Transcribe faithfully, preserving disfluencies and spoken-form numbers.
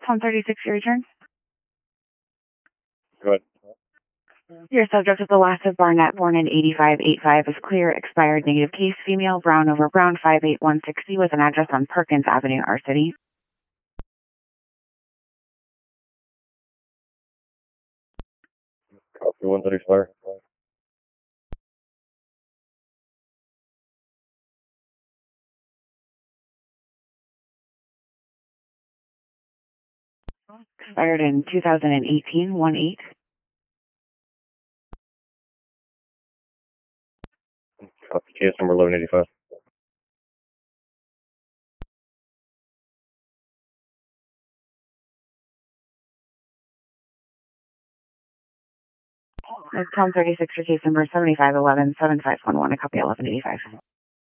Tom thirty-six, your return. Go ahead. Your subject is the last of Barnett, born in eighty-five eighty-five, is clear, expired, negative case, female, brown over brown, five eight one sixty, with an address on Perkins Avenue, R City. Copy one thirty Flyer. Expired in two thousand eighteen, one eight. Copy case number eleven eighty-five. Tom thirty-six, your case number seventy-five eleven, seventy-five eleven, a copy eleven eighty-five.